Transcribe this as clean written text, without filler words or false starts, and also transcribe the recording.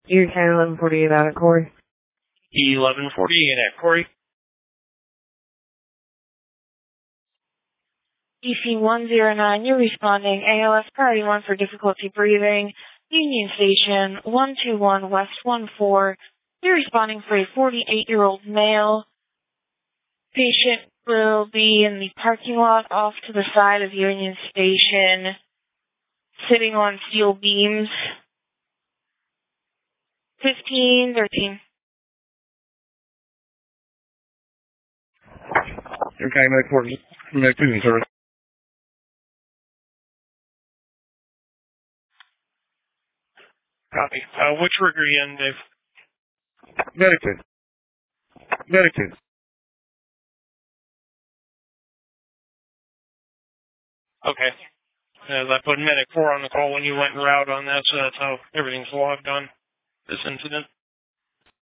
You're 1148 out at Corey. 1148 at Corey. DC-109, you're responding. ALS Priority 1 for difficulty breathing. Union Station, 121 West 14. You're responding for a 48-year-old male. Patient will be in the parking lot off to the side of Union Station, sitting on steel beams. 1513. Okay, medic 2 in service. Copy. Which rig are you in, Dave? Medic 2. Medic 2. Okay. I put medic 4 on the call when you went route on that, so that's how everything's logged on this incident.